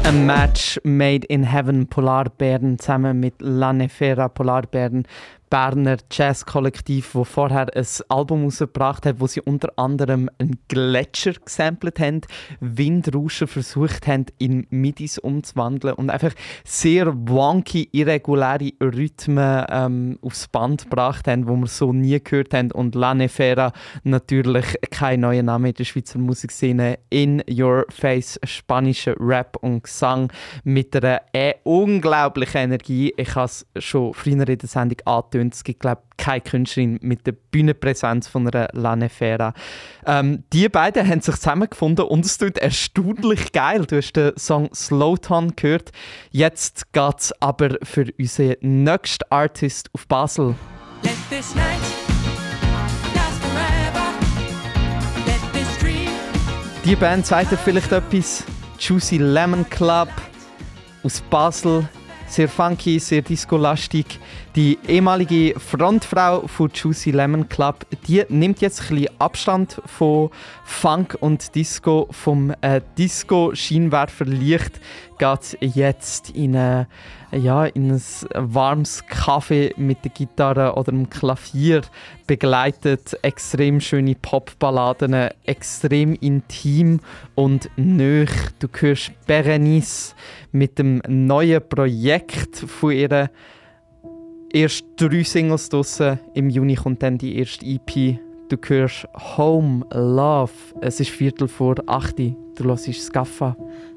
A Match Made in Heaven, Polarbären zusammen mit La Nefera, Polarbären, Berner Jazzkollektiv, das vorher ein Album herausgebracht hat, wo sie unter anderem einen Gletscher gesampelt haben, Windrauschen versucht haben, in Midis umzuwandeln und einfach sehr wonky, irreguläre Rhythmen aufs Band gebracht haben, die wir so nie gehört haben. Und La Nefera, natürlich kein neuer Name in der Schweizer Musikszene, in your face, spanischer Rap und Gesang mit einer unglaublichen Energie. Ich habe es schon früher in der Sendung angetönt. Es gibt, glaube ich, keine Künstlerin mit der Bühnenpräsenz von einer La Nefera. Die beiden haben sich zusammengefunden und es tut erstaunlich geil. Du hast den Song Slowton gehört. Jetzt geht es aber für unseren nächsten Artist auf Basel. Let this night last forever. Let this dream. Die Band sagt dir vielleicht etwas. Juicy Lemon Club aus Basel. Sehr funky, sehr disco-lastig. Die ehemalige Frontfrau von Juicy Lemon Club, die nimmt jetzt ein bisschen Abstand von Funk und Disco. Vom Disco-Scheinwerferlicht geht jetzt in ein warmes Kaffee mit der Gitarre oder dem Klavier, begleitet extrem schöne Popballaden, extrem intim und nöch. Du hörst Berenice mit dem neuen Projekt von ihrer erst 3 Singles draussen. Im Juni kommt dann die erste EP. Du hörst Home Love. Es ist 7:45. Du hörst Skaffa.